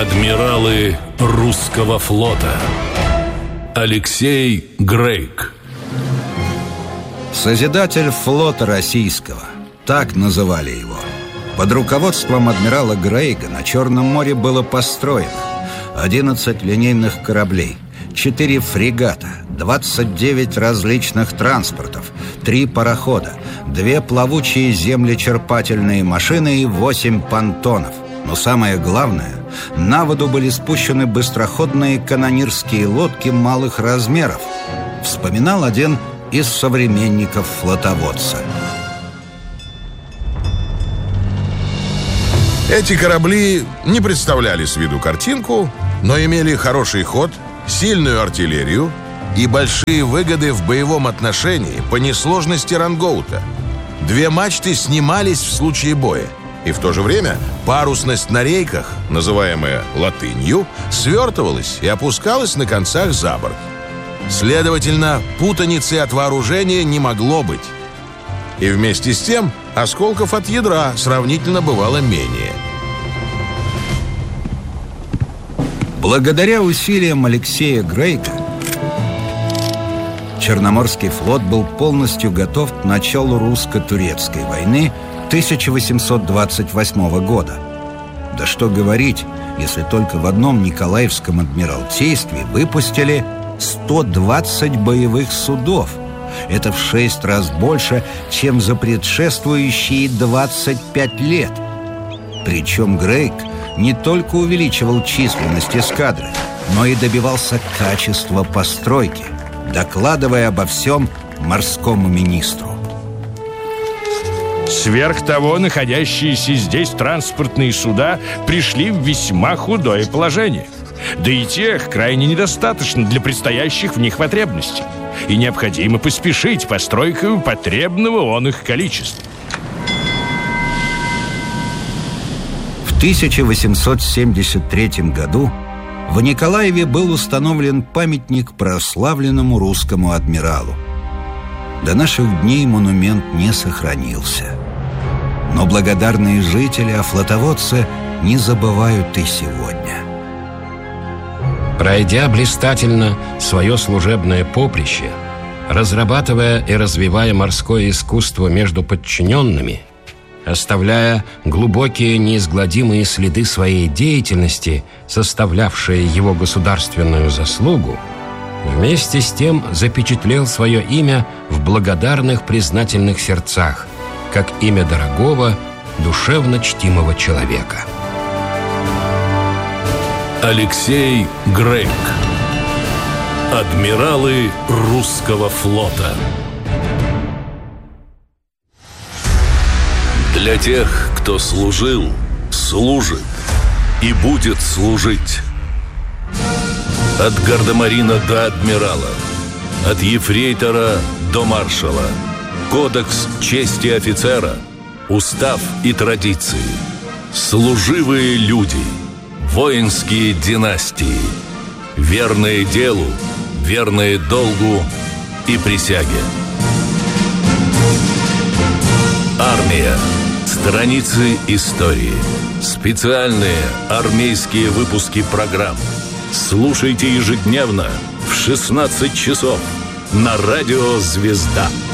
Адмиралы русского флота. Алексей Грейк. Созидатель флота российского. Так называли его. Под руководством адмирала Грейга на Черном море было построено 11 линейных кораблей, 4 фрегата, 29 различных транспортов, 3 парохода, 2 плавучие землечерпательные машины и 8 понтонов. Но самое главное, на воду были спущены быстроходные канонирские лодки малых размеров. Вспоминал один из современников флотоводца. Эти корабли не представляли с виду картинку, но имели хороший ход, сильную артиллерию и большие выгоды в боевом отношении по несложности рангоута. 2 мачты снимались в случае боя. И в то же время парусность на рейках, называемая латынью, свертывалась и опускалась на концах за борт. Следовательно, путаницы от вооружения не могло быть. И вместе с тем осколков от ядра сравнительно бывало менее. Благодаря усилиям Алексея Грейка Черноморский флот был полностью готов к началу русско-турецкой войны 1828 года. Да что говорить, если только в одном Николаевском адмиралтействе выпустили 120 боевых судов. Это в 6 раз больше, чем за предшествующие 25 лет. Причем Грейк не только увеличивал численность эскадры, но и добивался качества постройки, докладывая обо всем морскому министру. Сверх того, находящиеся здесь транспортные суда пришли в весьма худое положение. Да и тех крайне недостаточно для предстоящих в них потребностей. И необходимо поспешить постройкой потребного он их количества. В 1873 году в Николаеве был установлен памятник прославленному русскому адмиралу. До наших дней монумент не сохранился. Но благодарные жители о флотоводце не забывают и сегодня. Пройдя блистательно свое служебное поприще, разрабатывая и развивая морское искусство между подчиненными, оставляя глубокие неизгладимые следы своей деятельности, составлявшие его государственную заслугу, вместе с тем запечатлел свое имя в благодарных признательных сердцах, как имя дорогого, душевно чтимого человека. Алексей Грейк. Адмиралы русского флота. Для тех, кто служил, служит и будет служить. От гардемарина до адмирала, от ефрейтора до маршала. Кодекс чести офицера, устав и традиции. Служивые люди, воинские династии. Верные делу, верные долгу и присяге. Армия. Страницы истории. Специальные армейские выпуски программ. Слушайте ежедневно в 16 часов на радио «Звезда».